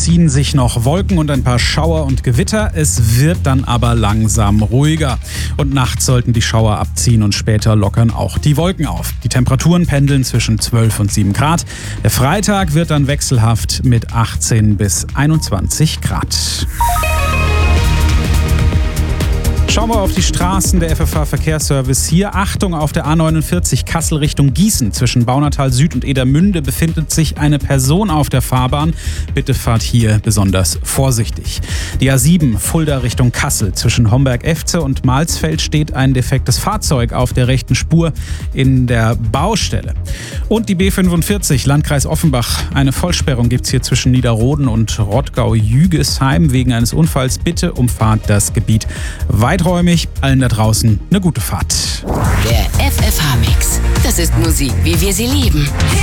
ziehen sich noch Wolken und ein paar Schauer und Gewitter. Es wird dann aber langsam ruhiger. Und nachts sollten die Schauer abziehen und später lockern auch die Wolken auf. Die Temperaturen pendeln zwischen 12 und 7 Grad. Der Freitag wird dann wechselhaft mit 18 bis 21 Grad. Schauen wir auf die Straßen. Der FFH Verkehrsservice hier. Achtung, auf der A49 Kassel Richtung Gießen. Zwischen Baunatal Süd und Edermünde befindet sich eine Person auf der Fahrbahn. Bitte fahrt hier besonders vorsichtig. Die A7 Fulda Richtung Kassel. Zwischen Homberg-Efze und Malsfeld steht ein defektes Fahrzeug auf der rechten Spur in der Baustelle. Und die B45 Landkreis Offenbach. Eine Vollsperrung gibt es hier zwischen Niederroden und Rottgau-Jügesheim. Wegen eines Unfalls bitte umfahrt das Gebiet weiträumig. Allen da draußen eine gute Fahrt. Der FFH-Mix. Das ist Musik, wie wir sie lieben.